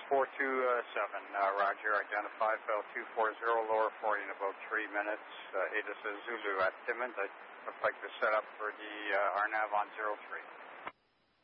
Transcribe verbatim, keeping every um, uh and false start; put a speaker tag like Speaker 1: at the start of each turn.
Speaker 1: four two seven, uh, Roger, identify, fell two four zero, lower forty in about three minutes. Uh, Ada says Zulu at Timmins. I'd like to set up for the uh, R NAV on zero three.